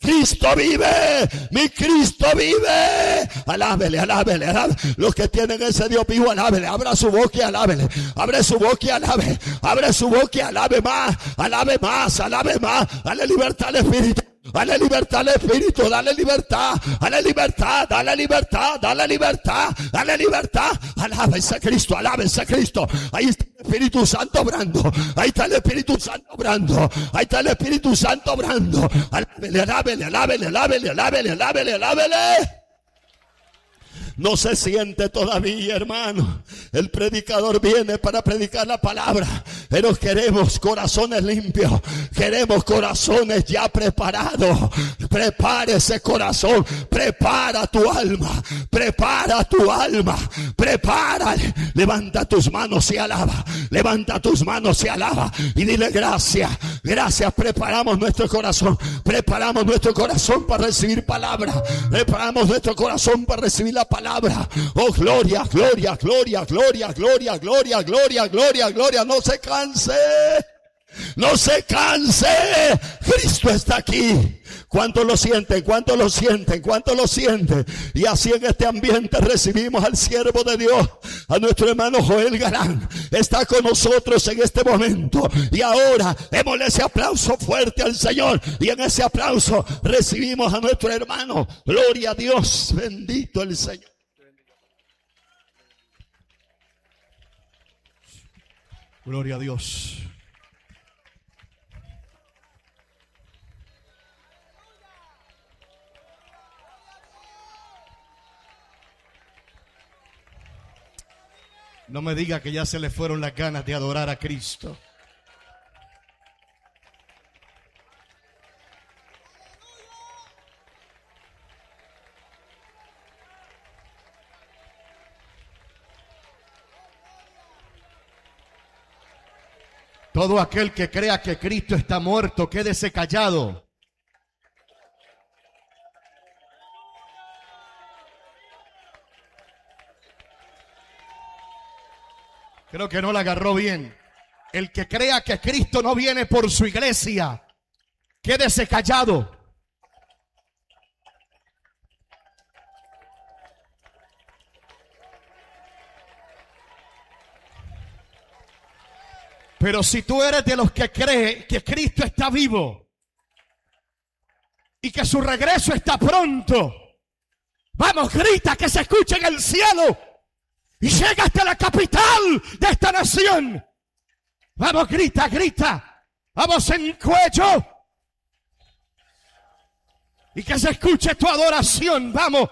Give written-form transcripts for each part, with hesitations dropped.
Cristo vive, mi Cristo vive. Alábele, alábele, alábele. Los que tienen ese Dios vivo, alábele. Abra su boca y alábele. Abre su boca y alábele. Abre su boca y alabe más, alabe más, alabe más. Dale libertad al Espíritu. Dale libertad al Espíritu, dale libertad, dale libertad, dale libertad, dale libertad, dale libertad. Alábense a Cristo, alábense a Cristo. Ahí está el Espíritu Santo obrando. Ahí está el Espíritu Santo obrando. Ahí está el Espíritu Santo obrando. Alábele, alábele, alábele, alábele, alábele, alábele, alábele. No se siente todavía, hermano. El predicador viene para predicar la palabra, pero queremos corazones limpios. Queremos corazones ya preparados. Prepara ese corazón. Prepara tu alma. Prepara tu alma. Prepara. Levanta tus manos y alaba. Levanta tus manos y alaba. Y dile gracias. Gracias. Preparamos nuestro corazón. Preparamos nuestro corazón para recibir palabra. Preparamos nuestro corazón para recibir la palabra. Oh, gloria, gloria, gloria, gloria, gloria, gloria, gloria, gloria, gloria. No se canse. No se canse. Cristo está aquí. ¿Cuántos lo sienten? ¿Cuántos lo sienten? ¿Cuántos lo sienten? Y así en este ambiente recibimos al siervo de Dios, a nuestro hermano Joel Galán. Está con nosotros en este momento. Y ahora démosle ese aplauso fuerte al Señor. Y en ese aplauso recibimos a nuestro hermano. Gloria a Dios. Bendito el Señor. Gloria a Dios. No me diga que ya se le fueron las ganas de adorar a Cristo. Todo aquel que crea que Cristo está muerto, quédese callado. Creo que no la agarró bien. El que crea que Cristo no viene por su iglesia, quédese callado. Pero si tú eres de los que cree que Cristo está vivo y que su regreso está pronto, vamos, grita que se escuche en el cielo y llega hasta la capital de esta nación. Vamos, grita, grita. Vamos en cuello. Y que se escuche tu adoración. Vamos.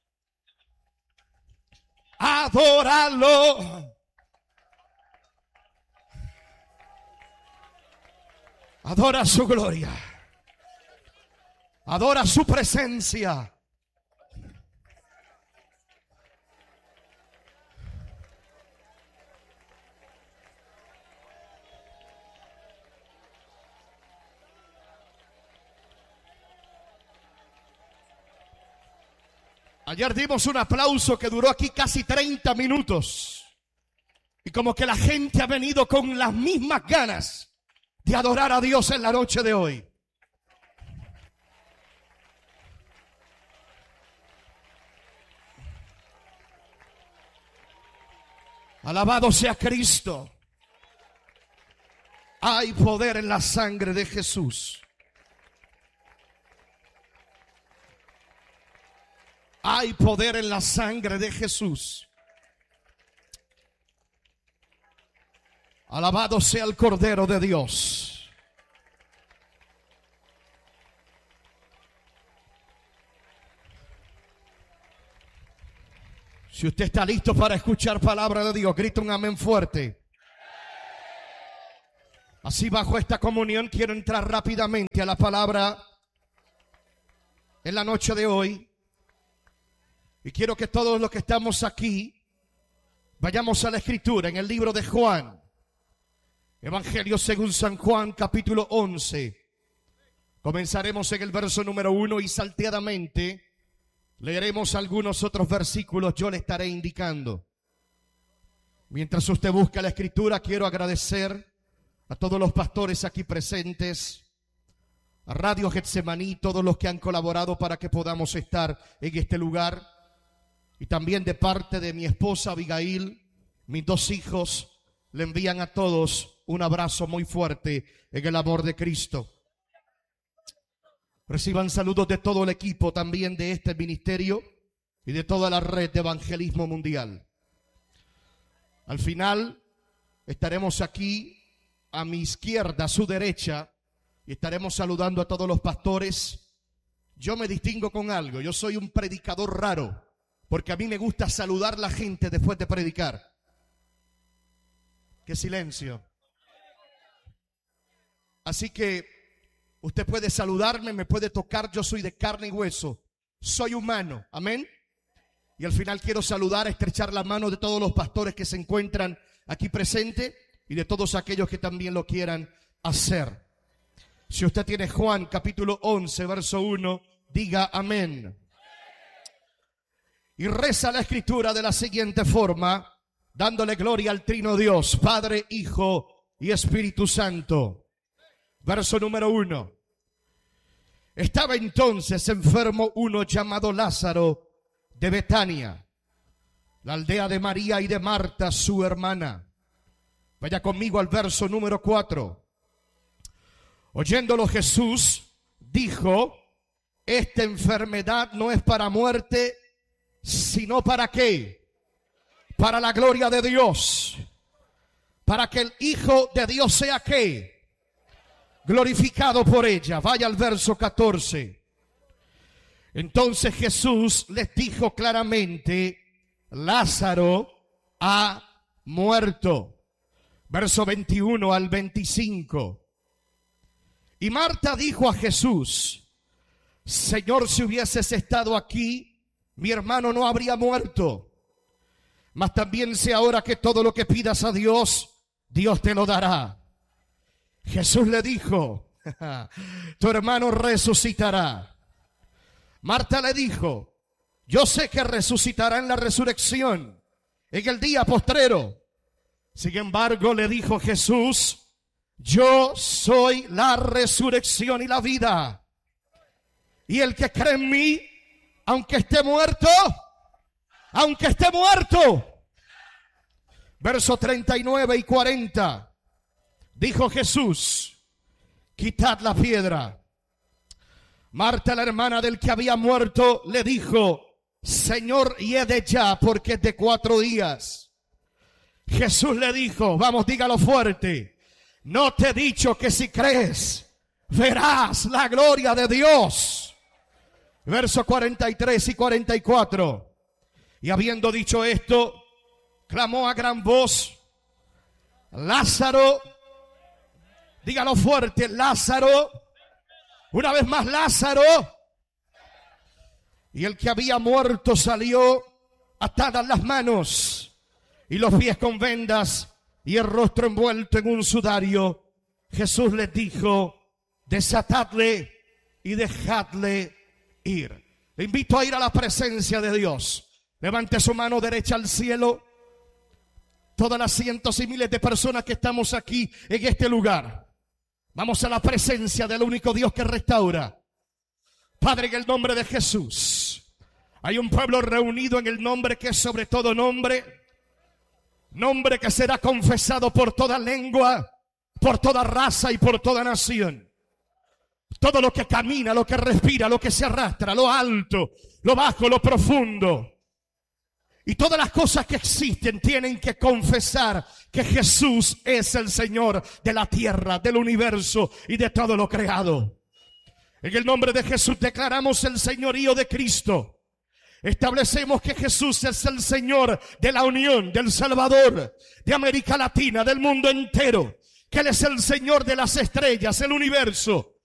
Adóralo. Adora su gloria. Adora su presencia. Ayer dimos un aplauso que duró aquí casi 30 minutos. Y como que la gente ha venido con las mismas ganas de adorar a Dios en la noche de hoy. Alabado sea Cristo. Hay poder en la sangre de Jesús. Hay poder en la sangre de Jesús. Alabado sea el Cordero de Dios. Si usted está listo para escuchar palabra de Dios, grita un amén fuerte. Así bajo esta comunión quiero entrar rápidamente a la palabra en la noche de hoy. Y quiero que todos los que estamos aquí vayamos a la Escritura en el libro de Juan. Evangelio según San Juan, capítulo 11. Comenzaremos en el verso número 1 y salteadamente leeremos algunos otros versículos. Yo le estaré indicando. Mientras usted busca la Escritura, quiero agradecer a todos los pastores aquí presentes, a Radio Getsemaní, todos los que han colaborado para que podamos estar en este lugar. Y también de parte de mi esposa Abigail, mis 2 hijos, le envían a todos un abrazo muy fuerte en el amor de Cristo. Reciban saludos de todo el equipo también de este ministerio y de toda la red de evangelismo mundial. Al final estaremos aquí a mi izquierda, a su derecha, y estaremos saludando a todos los pastores. Yo me distingo con algo, yo soy un predicador raro, porque a mí me gusta saludar a la gente después de predicar. ¡Qué silencio! Así que usted puede saludarme, me puede tocar, yo soy de carne y hueso, soy humano, amén. Y al final quiero saludar, estrechar la mano de todos los pastores que se encuentran aquí presentes y de todos aquellos que también lo quieran hacer. Si usted tiene Juan capítulo 11, verso 1, diga amén. Y reza la escritura de la siguiente forma, dándole gloria al trino Dios, Padre, Hijo y Espíritu Santo. Verso número 1. Estaba entonces enfermo uno llamado Lázaro de Betania, la aldea de María y de Marta, su hermana. Vaya conmigo al verso número 4. Oyéndolo Jesús, dijo, esta enfermedad no es para muerte, sino para ¿qué? Para la gloria de Dios, para que el Hijo de Dios sea ¿qué? Glorificado por ella. Vaya al verso 14. Entonces Jesús les dijo claramente, Lázaro ha muerto. Verso 21 al 25. Y Marta dijo a Jesús, Señor, si hubieses estado aquí, mi hermano no habría muerto. Mas también sé ahora que todo lo que pidas a Dios, Dios te lo dará. Jesús le dijo, tu hermano resucitará. Marta le dijo, yo sé que resucitará en la resurrección, en el día postrero. Sin embargo, le dijo Jesús, yo soy la resurrección y la vida. Y el que cree en mí, aunque esté muerto, verso 39 y 40, dijo Jesús, quitad la piedra. Marta, la hermana del que había muerto, le dijo, Señor, hiede ya, porque es de 4 días. Jesús le dijo, vamos, dígalo fuerte, no te he dicho que si crees, verás la gloria de Dios. Verso 43 y 44. Y habiendo dicho esto, clamó a gran voz, Lázaro, dígalo fuerte, Lázaro. Una vez más, Lázaro. Y el que había muerto salió, atadas las manos y los pies con vendas y el rostro envuelto en un sudario. Jesús les dijo, desatadle y dejadle ir. Le invito a ir a la presencia de Dios. Levante su mano derecha al cielo. Todas las cientos y miles de personas que estamos aquí en este lugar. Vamos a la presencia del único Dios que restaura. Padre, en el nombre de Jesús, hay un pueblo reunido en el nombre que es sobre todo nombre, nombre que será confesado por toda lengua, por toda raza y por toda nación. Todo lo que camina, lo que respira, lo que se arrastra, lo alto, lo bajo, lo profundo. Y todas las cosas que existen tienen que confesar que Jesús es el Señor de la tierra, del universo y de todo lo creado. En el nombre de Jesús declaramos el señorío de Cristo. Establecemos que Jesús es el Señor de la Unión, del Salvador, de América Latina, del mundo entero. Que Él es el Señor de las estrellas, el universo.